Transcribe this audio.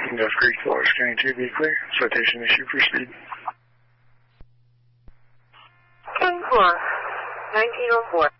Duff Creek, Florida, County 2, be clear. Citation issue for speed. 10-4, 1904.